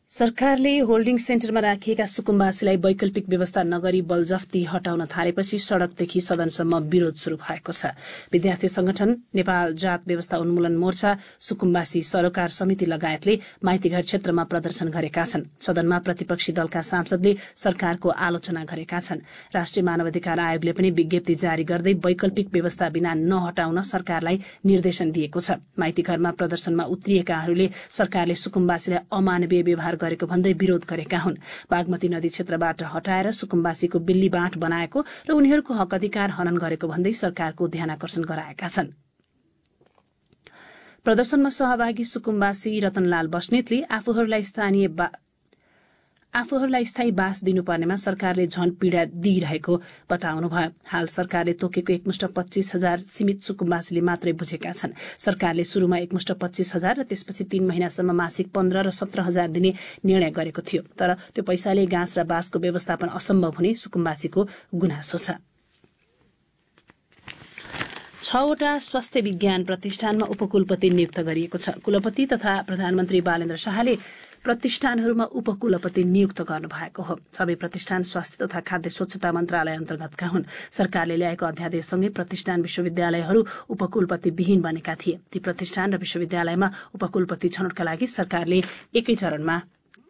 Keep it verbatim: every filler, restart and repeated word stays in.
सरकारले होल्डिङ सेन्टरमा राखिएका सुकुम्बासीलाई वैकल्पिक व्यवस्था नगरी बलजफ्ती हटाउन थालेपछि सड़कदेखि सदनसम्म विरोध शुरू भएको छ। विद्यार्थी संगठन, नेपाल जात व्यवस्था उन्मूलन मोर्चा, सुकुम्बासी सरोकार समिति लगायतले माइतीघर क्षेत्रमा प्रदर्शन गरेका छन्। सदनमा प्रतिपक्षी दलका सांसदले सरकारको आलोचना गरेका छन्। राष्ट्रिय मानवाधिकार आयोगले पनि विज्ञप्ति जारी गर्दै वैकल्पिक व्यवस्था बिना नहटाउन सरकारलाई निर्देशन दिएको छ। माइतीघरमा प्रदर्शनमा उत्रिएकाहरूले सरकारले सुकुम्बासीलाई अमानवीय व्यवहार गरेको भन्दै विरोध गरेका हुन्। बागमती नदी क्षेत्रबाट हटाएर सुकुम्बासीको बिल्लीबाँठ बनाएको र उनीहरूको हक अधिकार हनन गरेको भन्दै सरकारको ध्यानाकर्षण गराएका छन्। प्रदर्शनमा सहभागी सुकुम्बासी रतनलाल बस्नेतले आफूहरूलाई स्थानीय आफूहरूलाई स्थायी बास दिनुपर्नेमा सरकारले झन पीड़ा दिइरहेको बताउनुभयो। हाल सरकारले तोकेको एकमुष्ट पच्चीस हजार सीमित सुकुम्बासीले मात्रै बुझेका छन्। सरकारले शुरूमा एकमुष्ट पच्चीस हजार र त्यसपछि तीन महिनासम्म मासिक पन्ध्र र सत्र हजार दिने निर्णय गरेको थियो। तर त्यो पैसाले घाँस र बाँसको व्यवस्थापन असम्भव हुने सुकुम्बासीको गुनासो छ। छवटा स्वास्थ्य विज्ञान प्रतिष्ठानमा उपकुलपति नियुक्त गरिएको छ। कुलपति तथा प्रधानमन्त्री बालेन्द्र शाहले प्रतिष्ठानहरूमा उपकुलपति नियुक्त गर्नुभएको हो। सबै प्रतिष्ठान स्वास्थ्य तथा खाद्य स्वच्छता मन्त्रालय अन्तर्गतका हुन्। सरकारले ल्याएको अध्यादेशसँगै प्रतिष्ठान विश्वविद्यालयहरू उपकुलपति विहीन बनेका थिए। ती प्रतिष्ठान र विश्वविद्यालयमा उपकुलपति छनौटका लागि सरकारले एकै चरणमा